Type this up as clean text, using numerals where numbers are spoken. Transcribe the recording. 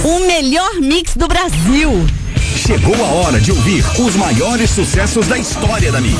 O melhor mix do Brasil. Chegou a hora de ouvir os maiores sucessos da história da Mix.